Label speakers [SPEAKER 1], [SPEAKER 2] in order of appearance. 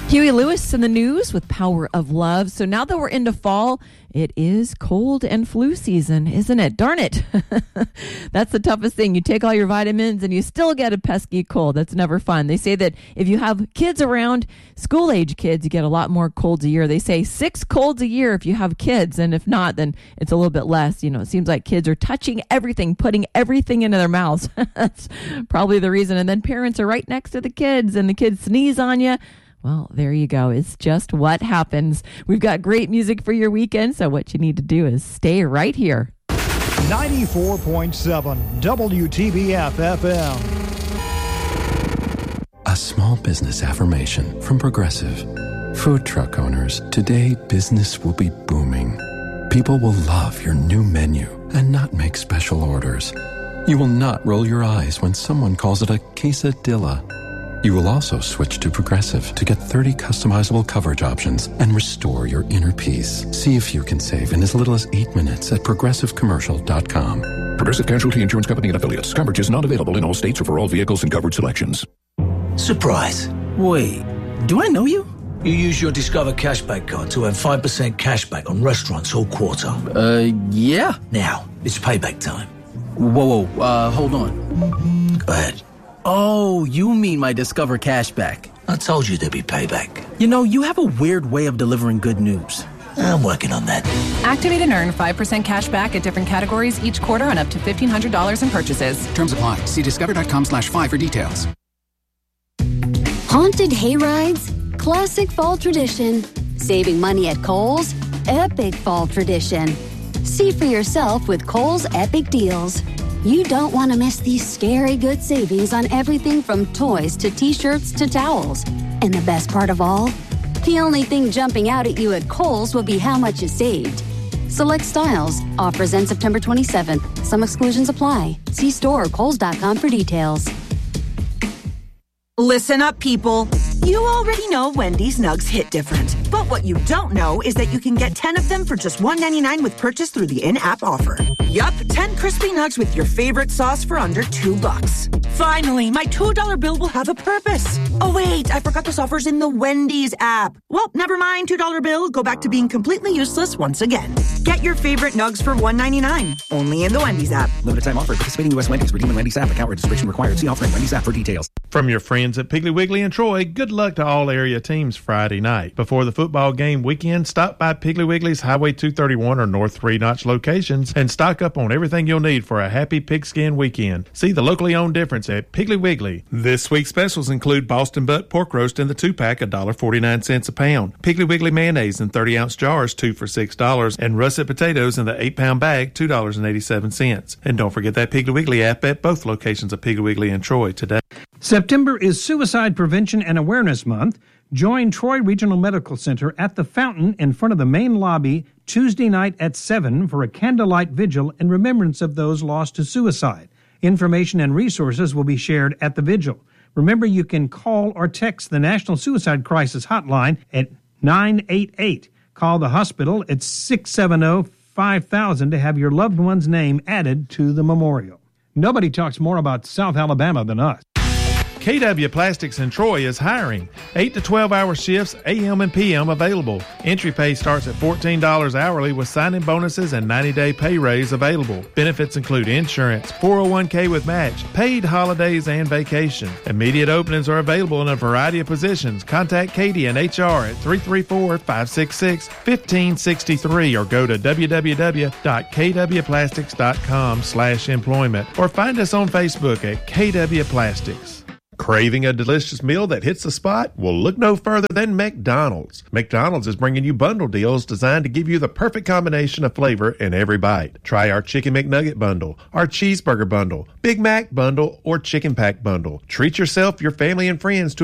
[SPEAKER 1] Huey Lewis in the news with Power of Love. So now that we're into fall, it is cold and flu season, isn't it? Darn it. That's the toughest thing. You take all your vitamins and you still get a pesky cold. That's never fun. They say that if you have kids around, school-age kids, you get a lot more colds a year. They say 6 colds a year if you have kids, and if not, then it's a little bit less. You know, it seems like kids are touching everything, putting everything into their mouths. That's probably the reason. And then parents are right next to the kids, and the kids sneeze on you. Well, there you go. It's just what happens. We've got great music for your weekend, so what you need to do is stay right here.
[SPEAKER 2] 94.7 WTBF FM.
[SPEAKER 3] A small business affirmation from Progressive. Food truck owners, today business will be booming. People will love your new menu and not make special orders. You will not roll your eyes when someone calls it a quesadilla. You will also switch to Progressive to get 30 customizable coverage options and restore your inner peace. See if you can save in as little as 8 minutes at progressivecommercial.com.
[SPEAKER 4] Progressive Casualty Insurance Company and Affiliates. Coverage is not available in all states or for all vehicles and coverage selections.
[SPEAKER 5] Surprise. Wait, do I know you? You use your Discover Cashback card to earn 5% cashback on restaurants all quarter.
[SPEAKER 6] Yeah.
[SPEAKER 5] Now, it's payback time.
[SPEAKER 6] Whoa, hold on.
[SPEAKER 5] Go ahead.
[SPEAKER 6] Oh, you mean my Discover Cashback.
[SPEAKER 5] I told you there'd be payback.
[SPEAKER 6] You know, you have a weird way of delivering good news.
[SPEAKER 5] I'm working on that.
[SPEAKER 7] Activate and earn 5% cash back at different categories each quarter on up to $1,500 in purchases.
[SPEAKER 8] Terms apply. See discover.com/5 for details.
[SPEAKER 9] Haunted hayrides? Classic fall tradition. Saving money at Kohl's? Epic fall tradition. See for yourself with Kohl's Epic Deals. You don't want to miss these scary good savings on everything from toys to t-shirts to towels. And the best part of all? The only thing jumping out at you at Kohl's will be how much you saved. Select styles. Offers end September 27th. Some exclusions apply. See store or kohls.com for details.
[SPEAKER 10] Listen up, people. You already know Wendy's Nugs hit different. But what you don't know is that you can get 10 of them for just $1.99 with purchase through the in-app offer. Yup, 10 crispy nugs with your favorite sauce for under $2. Finally, my $2 bill will have a purpose. Oh wait, I forgot this offer's in the Wendy's app. Well, never mind, $2 bill. Go back to being completely useless once again. Get your favorite nugs for $1.99. Only in the Wendy's app.
[SPEAKER 8] Limited time offer. Participating U.S. Wendy's. Redeem in Wendy's app. Account registration required. See offer in Wendy's app for details.
[SPEAKER 11] From your friends at Piggly Wiggly and Troy, good luck to all area teams Friday night. Before the football game weekend, stop by Piggly Wiggly's Highway 231 or North 3 Notch locations and stock up on everything you'll need for a happy pigskin weekend. See the locally owned difference at Piggly Wiggly. This week's specials include Boston butt pork roast in the 2-pack, $1.49 a pound. Piggly Wiggly mayonnaise in 30-ounce jars, 2 for $6, and russet potatoes in the 8-pound bag, $2.87. And don't forget that Piggly Wiggly app at both locations of Piggly Wiggly and Troy today.
[SPEAKER 12] September is Suicide Prevention and Awareness Month. Join Troy Regional Medical Center at the fountain in front of the main lobby Tuesday night at 7 for a candlelight vigil in remembrance of those lost to suicide. Information and resources will be shared at the vigil. Remember, you can call or text the National Suicide Crisis Hotline at 988. Call the hospital at 670-5000 to have your loved one's name added to the memorial. Nobody talks more about South Alabama than us.
[SPEAKER 11] KW Plastics in Troy is hiring. 8 to 12-hour shifts, AM and PM available. Entry pay starts at $14 hourly with sign-in bonuses and 90-day pay raise available. Benefits include insurance, 401k with match, paid holidays, and vacation. Immediate openings are available in a variety of positions. Contact Katie and HR at 334-566-1563 or go to www.kwplastics.com/employment or find us on Facebook at KW Plastics. Craving a delicious meal that hits the spot? Well, look no further than McDonald's. McDonald's is bringing you bundle deals designed to give you the perfect combination of flavor in every bite. Try our Chicken McNugget bundle, our Cheeseburger bundle, Big Mac bundle, or Chicken Pack bundle. Treat yourself, your family, and friends to